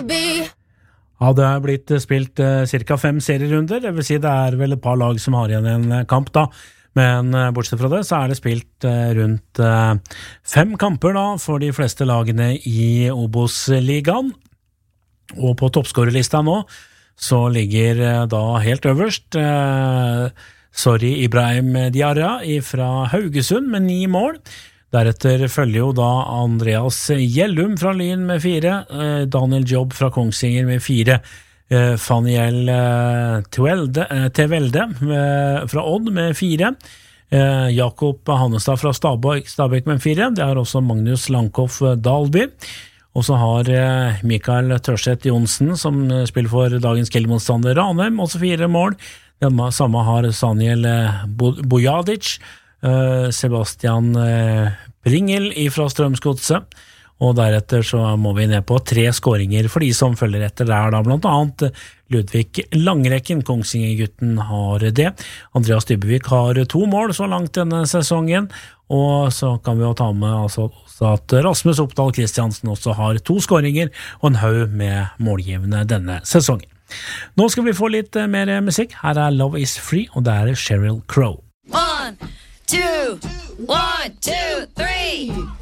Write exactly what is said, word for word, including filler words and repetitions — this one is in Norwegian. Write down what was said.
Ja, det er blitt spilt eh, cirka fem serierunder, det vil si det er vel et par lag som har igjen en eh, kamp da, men eh, bortsett fra det så er det spilt eh, rundt eh, fem kamper da for de fleste lagene i Obos-ligaen, og på toppskårerlista nå så ligger eh, da helt øverst eh, Sorry Ibrahim Diarra fra Haugesund med ni mål. Deretter følger jo da Andreas Gjellum fra Lyn med fire, eh, Daniel Jobb fra Kongsvinger med fire, eh, Faniel eh, Tvelde, eh, Tvelde eh, fra Odd med fire, eh, Jakob Hannestad fra Stabæk, Stabæk med fire, det er også Magnus Langhoff Dalby, og så har eh, Mikael Tørseth Jonsen som spiller for dagens kildemotstander Ranheim, også fire mål. Det samme har Saniel eh, Bojadic, Uh, Sebastian uh, Pringel fra Strømsgodset, og deretter så må vi ned på tre skåringer for de som følger etter der da, blant annet Ludvig Langrekken, Kongsvinger-gutten har det. Andreas Dybevik har to mål så langt denne sesongen, og så kan vi jo ta med altså, at Rasmus Oppdal Kristiansen også har to skåringer og en haug med målgivende denne sesongen. Nå skal vi få litt mer musikk. Her er Love is Free, og det er Sheryl Crow. One Two, one, two, three.